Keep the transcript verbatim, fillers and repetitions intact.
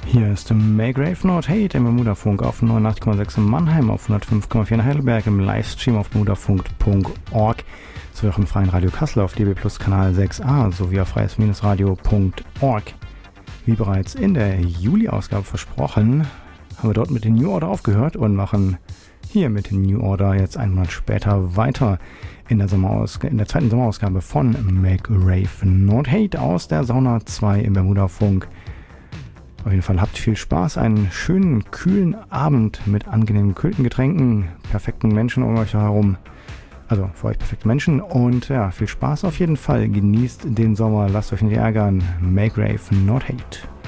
Hier ist Make Rave Not Hate im Bermudafunk auf neunundachtzig Komma sechs in Mannheim, auf hundertfünf Komma vier in Heidelberg, im Livestream auf bermudafunk punkt org, sowie auch im Freien Radio Kassel auf D B Plus Kanal sechs a sowie auf freies-radio punkt org. Wie bereits in der Juli-Ausgabe versprochen, haben wir dort mit den New Order aufgehört und machen hier mit den New Order jetzt einen Monat später weiter in der, Sommerausg- in der zweiten Sommerausgabe von Make Rave Not Hate aus der Sauna zwei im Bermudafunk. Auf jeden Fall habt viel Spaß, einen schönen, kühlen Abend mit angenehmen, kühlten Getränken, perfekten Menschen um euch herum. Also für euch perfekte Menschen und ja, viel Spaß auf jeden Fall. Genießt den Sommer, lasst euch nicht ärgern. Make Rave Not Hate.